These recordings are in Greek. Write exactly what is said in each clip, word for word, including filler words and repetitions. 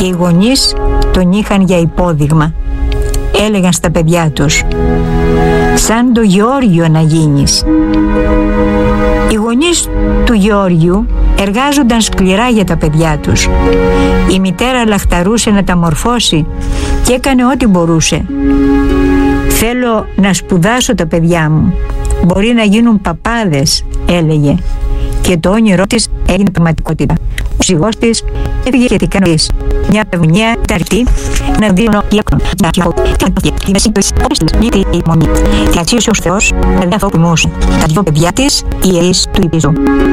οι γονείς τον είχαν για υπόδειγμα. Έλεγαν στα παιδιά τους: σαν το Γεώργιο να γίνεις. Οι γονείς του Γεώργιου εργάζονταν σκληρά για τα παιδιά τους. Η μητέρα λαχταρούσε να τα μορφώσει και έκανε ό,τι μπορούσε. «Θέλω να σπουδάσω τα παιδιά μου. Μπορεί να γίνουν παπάδες», έλεγε. Και το όνειρό της έγινε πραγματικότητα. Ο σύζυγός της έφυγε σχετικά νωρίς. Μια πευνία ήταν αρκετή να δίνω διάκονο. Να πιω τη μέση του όπιστος λύτη η μονή. Τη αξίωσε ο Θεός να δει αυτό που μούσε. Τα δυο παιδιά της, οι ιερείς του Ιππίζου.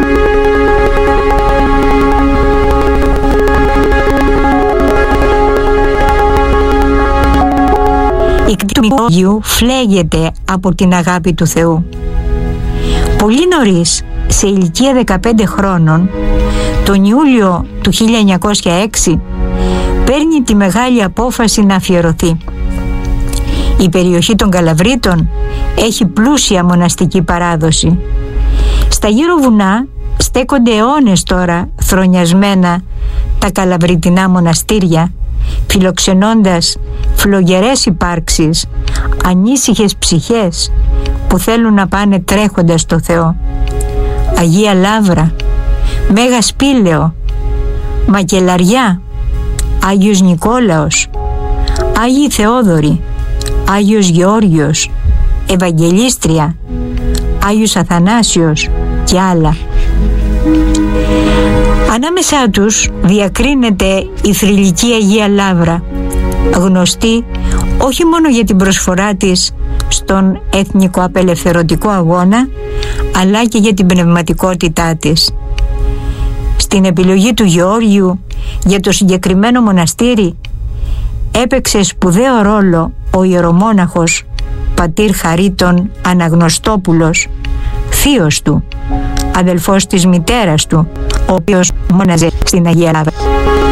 Η κτήση του Μητώγιου φλέγεται από την αγάπη του Θεού. Πολύ νωρίς, σε ηλικία δεκαπέντε χρόνων, τον Ιούλιο του χίλια εννιακόσια έξι, παίρνει τη μεγάλη απόφαση να αφιερωθεί. Η περιοχή των Καλαβρίτων έχει πλούσια μοναστική παράδοση. Στα γύρω βουνά στέκονται αιώνες τώρα θρονιασμένα τα καλαβριτινά μοναστήρια, φιλοξενώντας φλογερές υπάρξεις, ανήσυχες ψυχές που θέλουν να πάνε τρέχοντας στο Θεό. Αγία Λαύρα, Μέγα Σπήλαιο, Μακελαριά, Άγιος Νικόλαος, Άγιοι Θεόδωροι, Άγιος Γεώργιος, Ευαγγελίστρια, Άγιος Αθανάσιος και άλλα. Ανάμεσά τους διακρίνεται η θρυλική Αγία Λαύρα, γνωστή όχι μόνο για την προσφορά της στον εθνικό απελευθερωτικό αγώνα, αλλά και για την πνευματικότητά της. Στην επιλογή του Γεώργιου για το συγκεκριμένο μοναστήρι έπαιξε σπουδαίο ρόλο ο ιερομόναχος πατήρ Χαρίτων Αναγνωστόπουλος, θείος του, αδελφός της μητέρας του, ο οποίος μόναζε στην Αγία Λαύρα.